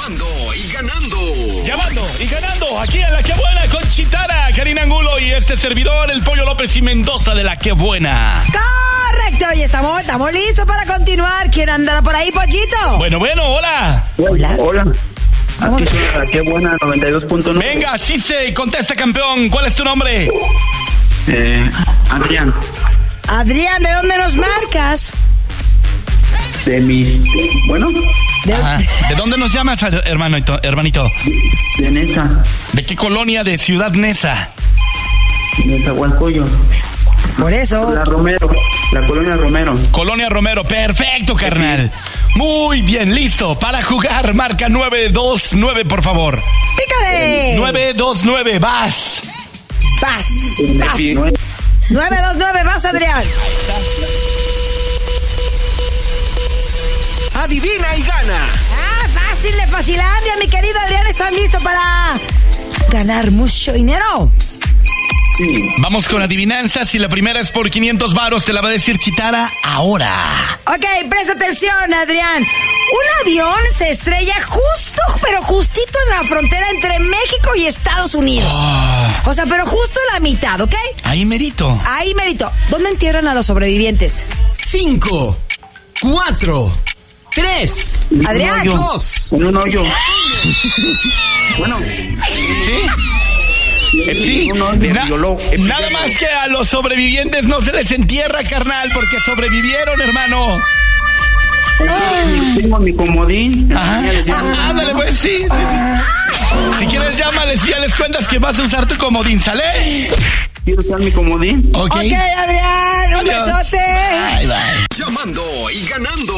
Llamando y ganando. Llamando y ganando aquí en La Qué Buena con Chitara, Karina Angulo y este servidor, el Pollo López y Mendoza de La Qué Buena. Correcto, y estamos listos para continuar. ¿Quién anda por ahí, Pollito? Bueno, hola. Hola. Aquí es La Qué Buena, 92.9. Venga, sí se contesta, campeón. ¿Cuál es tu nombre? Adrián. Adrián, ¿de dónde nos marcas? ¿De dónde nos llamas, hermanito? De Nesa. ¿De qué colonia de Ciudad Neza? De Zahualcoyo. Por eso. La colonia Romero. Colonia Romero, perfecto, carnal. Muy bien, listo. Para jugar, marca 929, por favor. ¡Pícale! 929, vas. 929, vas, Adrián. Adivina y gana. Fácil de Facilandia, mi querido Adrián. ¿Estás listo para ganar mucho dinero? Sí. Vamos con adivinanzas y la primera es por 500 varos. Te la va a decir Chitara ahora. Ok, presta atención, Adrián. Un avión se estrella justito en la frontera entre México y Estados Unidos. O sea, pero justo en la mitad, ¿ok? Ahí merito. ¿Dónde entierran a los sobrevivientes? 5, 4, 3, Adrián. 2. En un hoyo. Bueno. ¿Sí? Sí, nada más que a los sobrevivientes no se les entierra, carnal, porque sobrevivieron, hermano. Tengo mi comodín. Ándale, pues, sí. Si quieres, llámales y ya les cuentas que vas a usar tu comodín, ¿sale? Quiero usar mi comodín. Ok, Ok, Adrián, un Adiós. besote. Bye. Llamando y ganando.